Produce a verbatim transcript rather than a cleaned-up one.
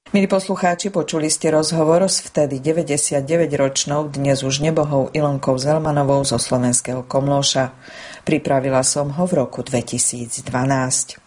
Milí poslucháči, počuli ste rozhovor s vtedy deväťdesiatdeväťročnou, dnes už nebohou Ilonkou Zelmanovou zo Slovenského Komlóša. Pripravila som ho v roku dvetisícdvanásť.